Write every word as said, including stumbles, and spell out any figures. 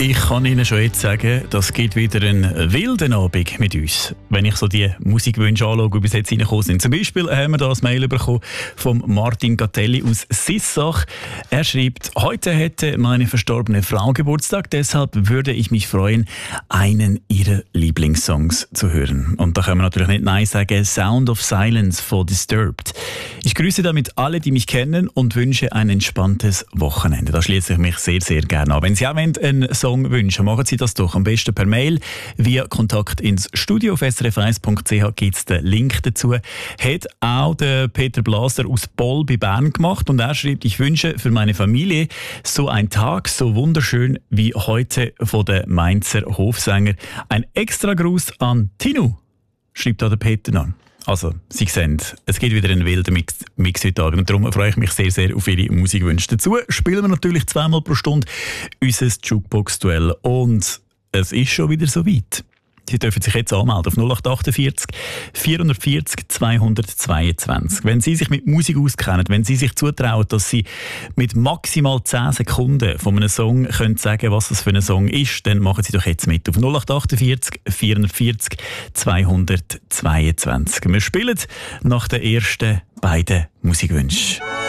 Ich kann Ihnen schon jetzt sagen, das gibt wieder einen wilden Abend mit uns. Wenn ich so die Musikwünsche anschaue, die bis jetzt reingekommen sind. Zum Beispiel haben wir da ein Mail bekommen von Martin Gatelli aus Sissach. Er schreibt, heute hätte meine verstorbene Frau Geburtstag, deshalb würde ich mich freuen, einen ihrer Lieblingssongs zu hören. Und da können wir natürlich nicht Nein sagen, Sound of Silence von Disturbed. Ich grüße damit alle, die mich kennen und wünsche ein entspanntes Wochenende. Da schließe ich mich sehr, sehr gerne an. Wenn Sie auch einen Song wünschen, machen Sie das doch am besten per Mail via Kontakt ins Studio. Auf s r f eins punkt c h gibt es den Link dazu. Hat auch der Peter Blaser aus Boll bei Bern gemacht und er schreibt, ich wünsche für meine Familie so ein Tag so wunderschön wie heute von den Mainzer Hofsänger. Ein extra Gruß an Tinu, schreibt da der Peter an. Also, Sie sehen, es gibt wieder einen wilden Mix, Mix heute Abend und darum freue ich mich sehr, sehr auf Ihre Musikwünsche. Dazu spielen wir natürlich zweimal pro Stunde unser Jukebox-Duell und es ist schon wieder so weit. Sie dürfen sich jetzt anmelden auf null acht achtundvierzig vierhundertvierzig zweihundertzweiundzwanzig. Wenn Sie sich mit Musik auskennen, wenn Sie sich zutrauen, dass Sie mit maximal zehn Sekunden von einem Song können sagen, was das für ein Song ist, dann machen Sie doch jetzt mit auf null acht achtundvierzig vierhundertvierzig zweihundertzweiundzwanzig. Wir spielen nach den ersten beiden Musikwünschen.